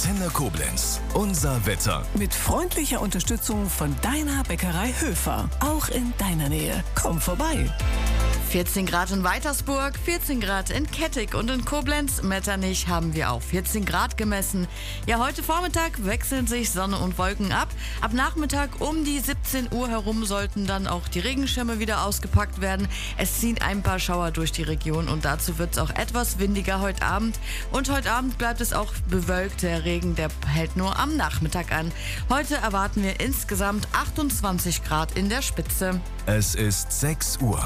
Antenne Koblenz. Unser Wetter. Mit freundlicher Unterstützung von deiner Bäckerei Höfer. Auch in deiner Nähe. Komm vorbei. 14 Grad in Weitersburg, 14 Grad in Kettig und in Koblenz, Metternich haben wir auch 14 Grad gemessen. Ja, heute Vormittag wechseln sich Sonne und Wolken ab. Ab Nachmittag um die 17 Uhr herum sollten dann auch die Regenschirme wieder ausgepackt werden. Es ziehen ein paar Schauer durch die Region und dazu wird es auch etwas windiger heute Abend. Und heute Abend bleibt es auch bewölkt. Der Regen, der hält nur am Nachmittag an. Heute erwarten wir insgesamt 28 Grad in der Spitze. Es ist 6 Uhr.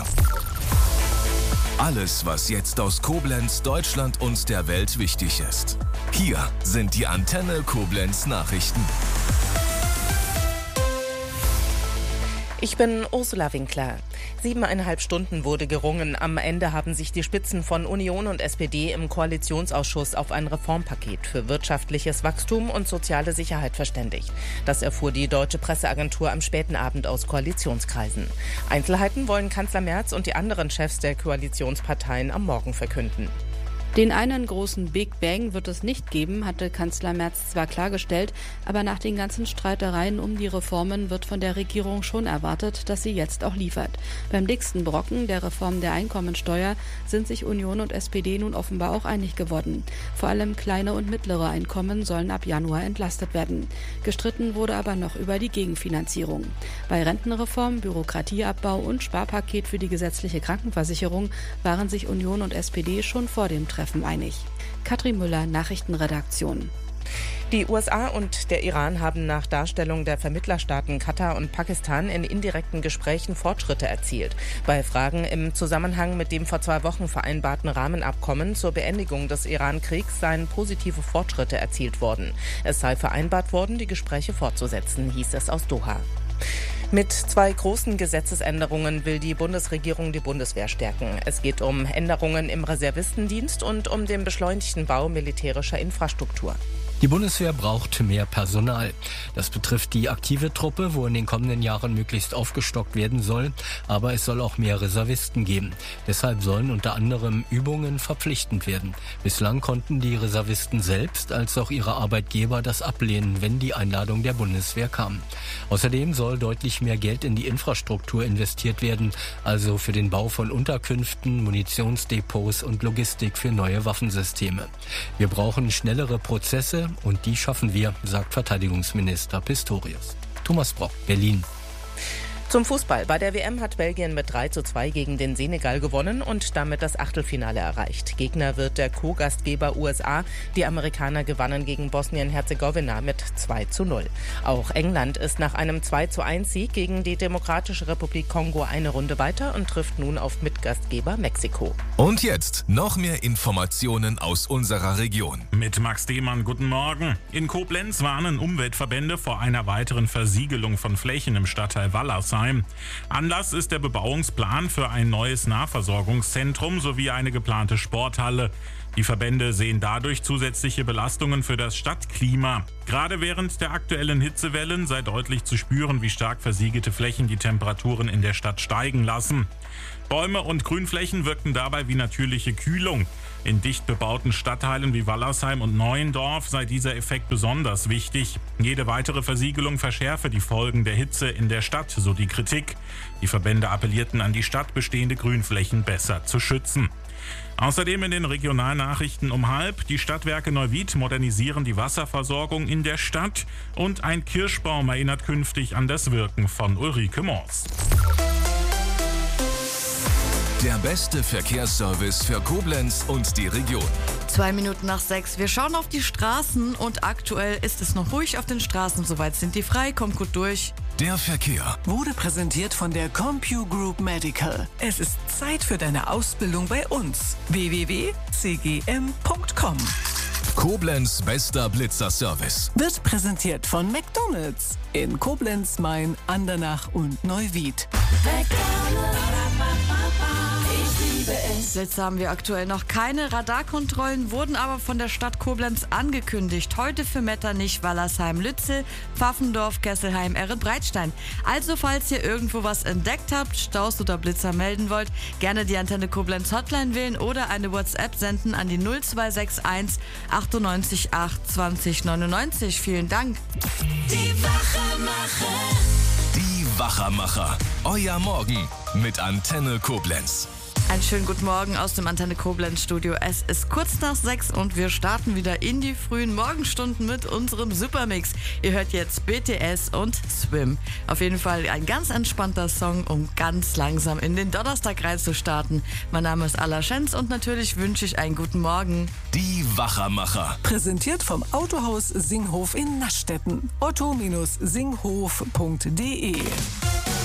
Alles, was jetzt aus Koblenz, Deutschland und der Welt wichtig ist. Hier sind die Antenne Koblenz Nachrichten. Ich bin Ursula Winkler. 7,5 Stunden wurde gerungen. Am Ende haben sich die Spitzen von Union und SPD im Koalitionsausschuss auf ein Reformpaket für wirtschaftliches Wachstum und soziale Sicherheit verständigt. Das erfuhr die Deutsche Presseagentur am späten Abend aus Koalitionskreisen. Einzelheiten wollen Kanzler Merz und die anderen Chefs der Koalitionsparteien am Morgen verkünden. Den einen großen Big Bang wird es nicht geben, hatte Kanzler Merz zwar klargestellt, aber nach den ganzen Streitereien um die Reformen wird von der Regierung schon erwartet, dass sie jetzt auch liefert. Beim dicksten Brocken, der Reform der Einkommensteuer, sind sich Union und SPD nun offenbar auch einig geworden. Vor allem kleine und mittlere Einkommen sollen ab Januar entlastet werden. Gestritten wurde aber noch über die Gegenfinanzierung. Bei Rentenreform, Bürokratieabbau und Sparpaket für die gesetzliche Krankenversicherung waren sich Union und SPD schon vor dem Treffen einig. Katrin Müller, Nachrichtenredaktion. Die USA und der Iran haben nach Darstellung der Vermittlerstaaten Katar und Pakistan in indirekten Gesprächen Fortschritte erzielt. Bei Fragen im Zusammenhang mit dem vor 2 Wochen vereinbarten Rahmenabkommen zur Beendigung des Iran-Kriegs seien positive Fortschritte erzielt worden. Es sei vereinbart worden, die Gespräche fortzusetzen, hieß es aus Doha. Mit 2 großen Gesetzesänderungen will die Bundesregierung die Bundeswehr stärken. Es geht um Änderungen im Reservistendienst und um den beschleunigten Bau militärischer Infrastruktur. Die Bundeswehr braucht mehr Personal. Das betrifft die aktive Truppe, wo in den kommenden Jahren möglichst aufgestockt werden soll. Aber es soll auch mehr Reservisten geben. Deshalb sollen unter anderem Übungen verpflichtend werden. Bislang konnten die Reservisten selbst als auch ihre Arbeitgeber das ablehnen, wenn die Einladung der Bundeswehr kam. Außerdem soll deutlich mehr Geld in die Infrastruktur investiert werden, also für den Bau von Unterkünften, Munitionsdepots und Logistik für neue Waffensysteme. Wir brauchen schnellere Prozesse, und die schaffen wir, sagt Verteidigungsminister Pistorius. Thomas Brock, Berlin. Zum Fußball. Bei der WM hat Belgien mit 3:2 gegen den Senegal gewonnen und damit das Achtelfinale erreicht. Gegner wird der Co-Gastgeber USA. Die Amerikaner gewannen gegen Bosnien-Herzegowina mit 2:0. Auch England ist nach einem 2:1-Sieg gegen die Demokratische Republik Kongo eine Runde weiter und trifft nun auf Mitgastgeber Mexiko. Und jetzt noch mehr Informationen aus unserer Region. Mit Max Demann, guten Morgen. In Koblenz warnen Umweltverbände vor einer weiteren Versiegelung von Flächen im Stadtteil Wallersheim. Anlass ist der Bebauungsplan für ein neues Nahversorgungszentrum sowie eine geplante Sporthalle. Die Verbände sehen dadurch zusätzliche Belastungen für das Stadtklima. Gerade während der aktuellen Hitzewellen sei deutlich zu spüren, wie stark versiegelte Flächen die Temperaturen in der Stadt steigen lassen. Bäume und Grünflächen wirken dabei wie natürliche Kühlung. In dicht bebauten Stadtteilen wie Wallersheim und Neuendorf sei dieser Effekt besonders wichtig. Jede weitere Versiegelung verschärfe die Folgen der Hitze in der Stadt, so die Kritik. Die Verbände appellierten an die Stadt, bestehende Grünflächen besser zu schützen. Außerdem in den Regionalnachrichten um 12:30: Die Stadtwerke Neuwied modernisieren die Wasserversorgung in der Stadt und ein Kirschbaum erinnert künftig an das Wirken von Ulrike Mors. Der beste Verkehrsservice für Koblenz und die Region. 2 Minuten nach 6. Wir schauen auf die Straßen und aktuell ist es noch ruhig auf den Straßen. Soweit sind die frei. Kommt gut durch. Der Verkehr wurde präsentiert von der CompuGroup Medical. Es ist Zeit für deine Ausbildung bei uns. www.cgm.com. Koblenz bester Blitzerservice Wird präsentiert von McDonald's in Koblenz, Main, Andernach und Neuwied. Ich Jetzt haben wir aktuell noch keine Radarkontrollen, wurden aber von der Stadt Koblenz angekündigt. Heute für Metternich, Wallersheim, Lützel, Pfaffendorf, Kesselheim, Ehrenbreitstein. Also falls ihr irgendwo was entdeckt habt, Staus oder Blitzer melden wollt, gerne die Antenne Koblenz Hotline wählen oder eine WhatsApp senden an die 0261 98 8 20 99. Vielen Dank. Die Wachermacher. Euer Morgen mit Antenne Koblenz. Einen schönen guten Morgen aus dem Antenne Koblenz Studio. Es ist kurz nach 6 und wir starten wieder in die frühen Morgenstunden mit unserem Supermix. Ihr hört jetzt BTS und Swim. Auf jeden Fall ein ganz entspannter Song, um ganz langsam in den Donnerstag reinzustarten. Mein Name ist Alla Schenz und natürlich wünsche ich einen guten Morgen. Die Wachermacher. Präsentiert vom Autohaus Singhof in Naschstetten. otto-singhof.de